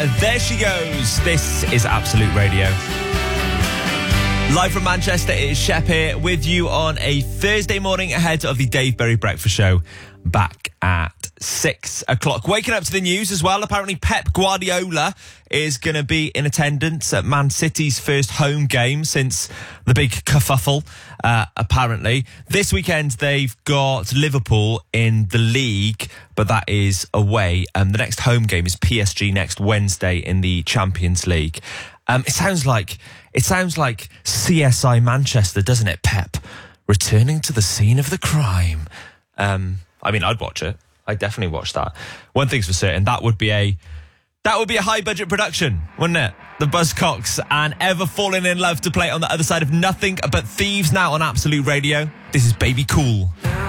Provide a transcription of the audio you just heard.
There she goes. This is Absolute Radio. Live from Manchester, it is Shep here with you on a Thursday morning ahead of the Dave Berry Breakfast Show back at 6 o'clock. Waking up to the news as well. Apparently Pep Guardiola is going to be in attendance at Man City's first home game since the big kerfuffle, apparently. This weekend they've got Liverpool in the league, but that is away. The next home game is PSG next Wednesday in the Champions League. It sounds like CSI Manchester, doesn't it, Pep? Returning to the scene of the crime. I mean, I'd watch it. I'd definitely watch that. One thing's for certain, that would be a high budget production, wouldn't it? The Buzzcocks and Ever Falling in Love to play on the other side of Nothing But Thieves now on Absolute Radio. This is Baby Cool.